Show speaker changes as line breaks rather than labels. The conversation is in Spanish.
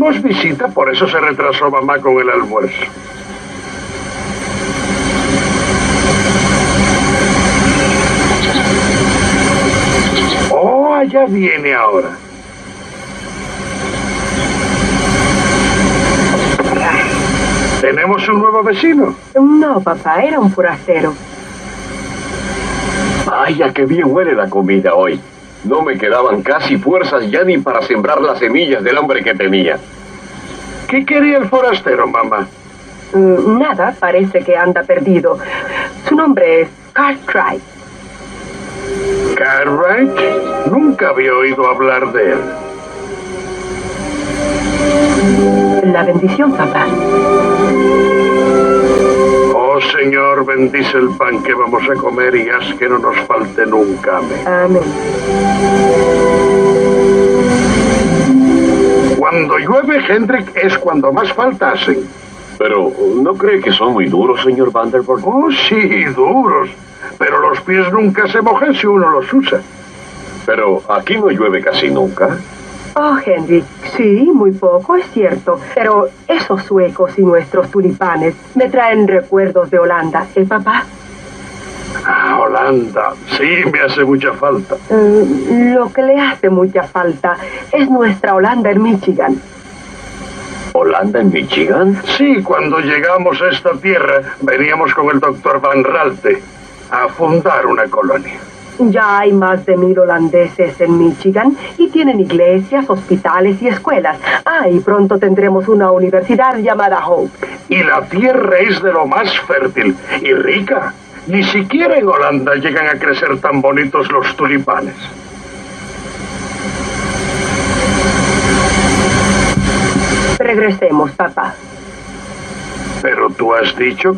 Tenemos visita, por eso se retrasó mamá con el almuerzo. Oh, allá viene ahora. ¿Tenemos un nuevo vecino?
No, papá, era un forastero.
Vaya, que bien huele la comida hoy. No me quedaban casi fuerzas ya ni para sembrar las semillas del hambre que tenía.
¿Qué quería el forastero, mamá?
Nada, parece que anda perdido. Su nombre es Cartwright.
¿Cartwright? Nunca había oído hablar de él.
La bendición, papá.
Oh, Señor, bendice el pan que vamos a comer y haz que no nos falte nunca. Amén.
Amén.
Cuando llueve, Hendrik, es cuando más falta hacen.
Pero, ¿no cree que son muy duros, señor Vanderbilt?
Oh, sí, duros. Pero los pies nunca se mojan si uno los usa.
Pero aquí no llueve casi nunca.
Oh, Henry, sí, muy poco, es cierto. Pero esos suecos y nuestros tulipanes me traen recuerdos de Holanda, ¿eh, papá?
Ah, Holanda. Sí, me hace mucha falta.
Lo que le hace mucha falta es nuestra Holanda en Michigan.
¿Holanda en Michigan?
Sí, cuando llegamos a esta tierra, veníamos con el doctor Van Ralte a fundar una colonia.
Ya hay más de 1000 holandeses en Michigan y tienen iglesias, hospitales y escuelas. Ah, y pronto tendremos una universidad llamada Hope.
Y la tierra es de lo más fértil y rica. Ni siquiera en Holanda llegan a crecer tan bonitos los tulipanes.
Regresemos, papá.
Pero tú has dicho